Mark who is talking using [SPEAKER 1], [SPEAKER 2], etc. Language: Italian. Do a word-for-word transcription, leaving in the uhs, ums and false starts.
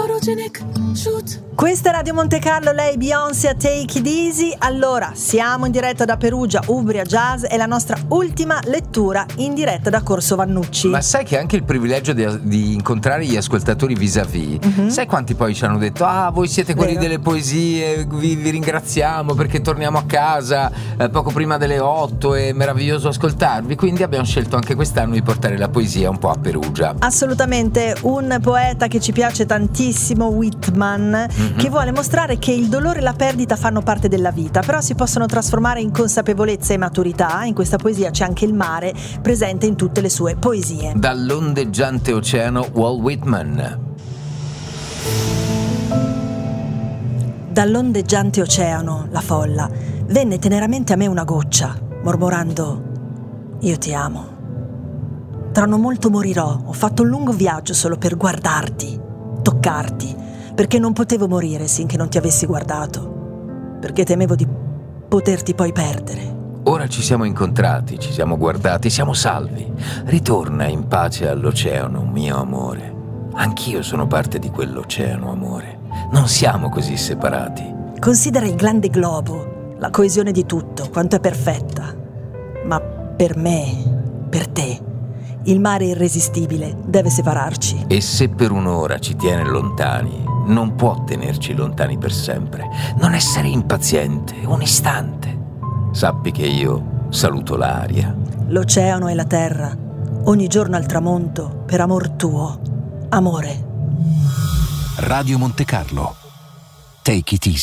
[SPEAKER 1] Photogenic shoot.
[SPEAKER 2] Questa è Radio Monte Carlo, lei Beyoncé a Take It Easy. Allora, siamo in diretta da Perugia, Umbria Jazz, è la nostra ultima lettura in diretta da Corso Vannucci.
[SPEAKER 3] Ma sai che anche il privilegio di, di incontrare gli ascoltatori vis-à-vis, mm-hmm. sai quanti poi ci hanno detto: ah, voi siete quelli Vero. delle poesie, vi, vi ringraziamo perché torniamo a casa eh, poco prima delle otto, è meraviglioso ascoltarvi. Quindi abbiamo scelto anche quest'anno di portare la poesia un po' a Perugia.
[SPEAKER 2] Assolutamente, un poeta che ci piace tantissimo, Whitman, mm-hmm. che vuole mostrare che il dolore e la perdita fanno parte della vita, però si possono trasformare in consapevolezza e maturità. In questa poesia c'è anche il mare presente in tutte le sue poesie.
[SPEAKER 3] Dall'ondeggiante oceano, Walt Whitman.
[SPEAKER 2] Dall'ondeggiante oceano, la folla, venne teneramente a me una goccia, mormorando: io ti amo. Tra non molto morirò, ho fatto un lungo viaggio solo per guardarti, toccarti, perché non potevo morire sinché non ti avessi guardato, perché temevo di poterti poi perdere.
[SPEAKER 3] Ora ci siamo incontrati, ci siamo guardati, siamo salvi. Ritorna in pace all'oceano, mio amore. Anch'io sono parte di quell'oceano, amore. Non siamo così separati.
[SPEAKER 2] Considera il grande globo, la coesione di tutto, quanto è perfetta. Ma per me, per te, il mare irresistibile deve separarci.
[SPEAKER 3] E se per un'ora ci tiene lontani, non può tenerci lontani per sempre. Non essere impaziente, un istante. Sappi che io saluto l'aria,
[SPEAKER 2] l'oceano e la terra, ogni giorno al tramonto, per amor tuo, amore.
[SPEAKER 4] Radio Monte Carlo. Take it easy.